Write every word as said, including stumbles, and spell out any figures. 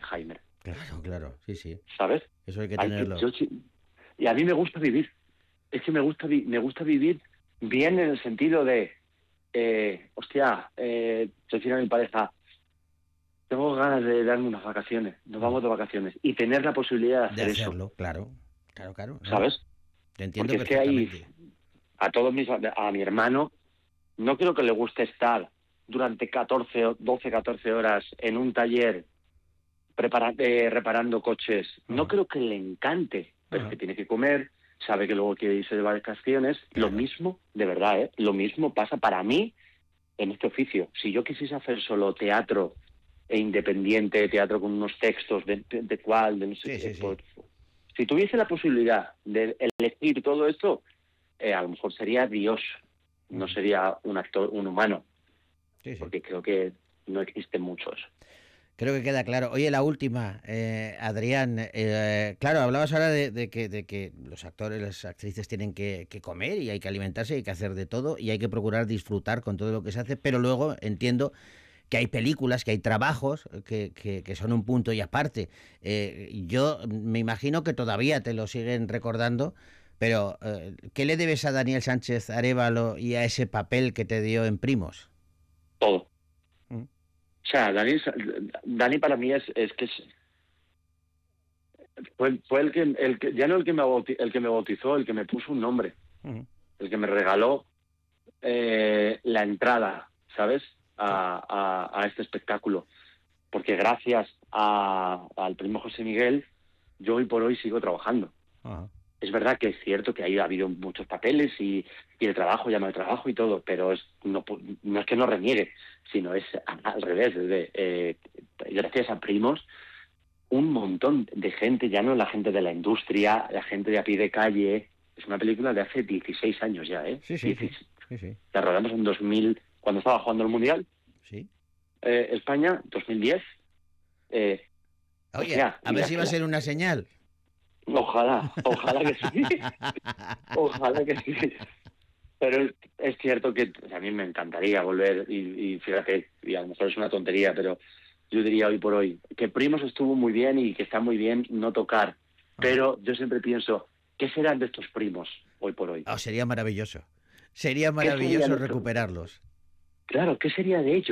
Alzheimer. Claro, claro, sí, sí. ¿Sabes? Eso hay que Hay que, tenerlo. yo, y a mí me gusta vivir. Es que me gusta, vi, me gusta vivir bien en el sentido de, eh, hostia, eh, decir a mi pareja, tengo ganas de darme unas vacaciones, nos vamos de vacaciones, y tener la posibilidad de De hacer eso, hacerlo, claro. Claro, claro. No, ¿sabes? te entiendo Porque es que hay, perfectamente. a todos mis, a mi hermano, no creo que le guste estar durante catorce, o doce, catorce horas en un taller prepara, eh, reparando coches. No Ajá, creo que le encante, pero es ajá, que tiene que comer, sabe que luego quiere irse de vacaciones. Lo claro. mismo, de verdad, ¿eh? Lo mismo pasa para mí en este oficio. Si yo quisiese hacer solo teatro e independiente, teatro con unos textos de, de, de cuál, de no sé Sí, qué, sí, sí. pues, si tuviese la posibilidad de elegir todo esto, eh, a lo mejor sería Dios, no Ujú. sería un actor, un humano, Sí, sí. porque creo que no existen muchos. Creo que queda claro. Oye, la última, eh, Adrián. Eh, claro, hablabas ahora de, de que, de que los actores, las actrices tienen que, que comer y hay que alimentarse, hay que hacer de todo y hay que procurar disfrutar con todo lo que se hace, pero luego entiendo que hay películas, que hay trabajos que, que, que son un punto y aparte. Eh, yo me imagino que todavía te lo siguen recordando, pero eh, ¿qué le debes a Daniel Sánchez Arévalo y a ese papel que te dio en Primos? Todo. Mm. O sea, Dani, Dani para mí es, es que es, fue, fue el que, el que, ya no el que, me bauti, el que me bautizó, el que me puso un nombre, Mm. el que me regaló eh, la entrada, ¿sabes? Sí. A, a, a este espectáculo. Porque gracias a, al primo José Miguel, yo hoy por hoy sigo trabajando. Ajá. Es verdad que es cierto que ahí ha habido muchos papeles y, y el trabajo llama al trabajo y todo, pero es, no, no es que no reniegue, sino es al revés. Es de, eh, gracias a primos, un montón de gente, ya no la gente de la industria, la gente de a pie de calle. Es una película de hace dieciséis años ya, ¿eh? Sí, sí, sí. dieciséis. Sí, sí. La rodamos en dos mil, cuando estaba jugando el Mundial, Sí. eh, España, dos mil diez. Eh, o Oye, sea, a y ver la, si va a la, ser una señal. ojalá, ojalá que sí, ojalá que sí. Pero es, es cierto que a mí me encantaría volver y, y fíjate, y a lo mejor es una tontería, pero yo diría hoy por hoy que Primos estuvo muy bien y que está muy bien no tocar, Ajá. pero yo siempre pienso, ¿qué serán de estos primos hoy por hoy? Oh, sería maravilloso. Sería ¿Qué serían maravilloso de estos? recuperarlos. Claro, ¿qué sería de ellos?